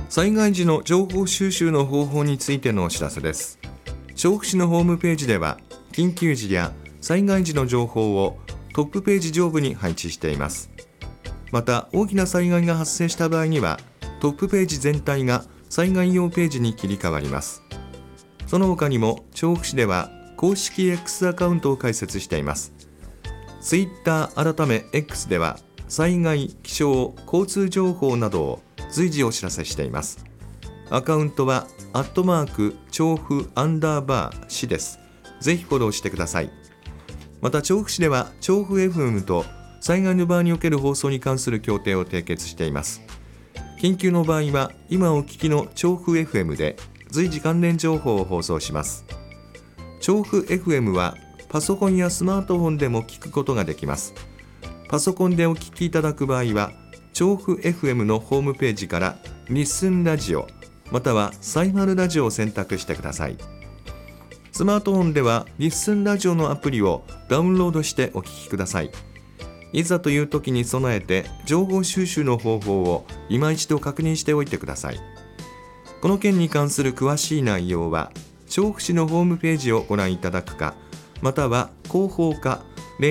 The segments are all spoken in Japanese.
災害時の情報収集の方法についてのお知らせです。調布市のホームページでは、緊急時や災害時の情報をトップページ上部に配置しています。また、大きな災害が発生した場合には、トップページ全体が災害用ページに切り替わります。その他にも、調布市では公式 X アカウントを開設しています。Twitter 改め X では、災害、気象、交通情報などを随時お知らせしています。アカウントは調布_市です。ぜひフォローしてください。また、調布市では調布 FM と災害の場合における放送に関する協定を締結しています。緊急の場合は今お聞きの調布 FM で随時関連情報を放送します。調布 FM はパソコンやスマートフォンでも聞くことができます。パソコンでお聞きいただく場合は、調布 FM のホームページからリッスンラジオまたはサイマルラジオを選択してください。スマートフォンではリッスンラジオのアプリをダウンロードしてお聞きください。いざという時に備えて情報収集の方法を今一度確認しておいてください。この件に関する詳しい内容は調布市のホームページをご覧いただくか、または広報課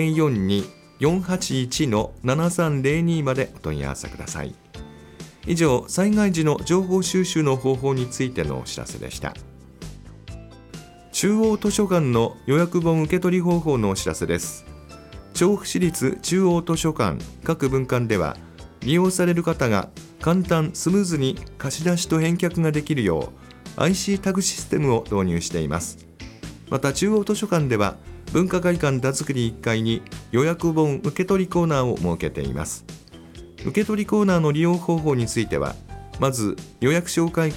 042-481-7302 までお問い合わせください。以上、災害時の情報収集の方法についてのお知らせでした。中央図書館の予約本受取方法のお知らせです。調布市立中央図書館各分館では、利用される方が簡単スムーズに貸し出しと返却ができるよう IC タグシステムを導入しています。また、中央図書館では文化会館田作り1階に予約本受取コーナーを設けています。受取コーナーの利用方法については、まず予約紹介